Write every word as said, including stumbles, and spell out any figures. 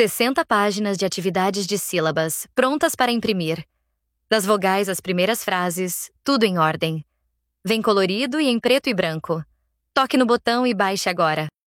sessenta páginas de atividades de sílabas, prontas para imprimir. Das vogais às primeiras frases, tudo em ordem. Vem colorido e em preto e branco. Toque no botão e baixe agora.